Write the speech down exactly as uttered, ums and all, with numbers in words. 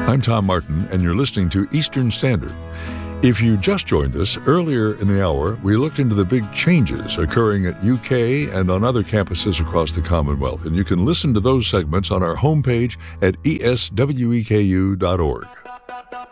I'm Tom Martin, and you're listening to Eastern Standard. If you just joined us, earlier in the hour, we looked into the big changes occurring at U K and on other campuses across the Commonwealth, and you can listen to those segments on our homepage at e s w e k u dot org.